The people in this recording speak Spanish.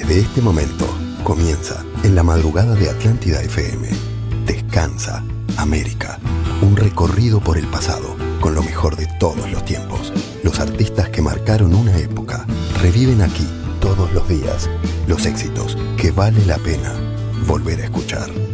Desde este momento comienza en la madrugada de Atlántida FM. Descansa América. Un recorrido por el pasado con lo mejor de todos los tiempos. Los artistas que marcaron una época reviven aquí todos los días los éxitos que vale la pena volver a escuchar.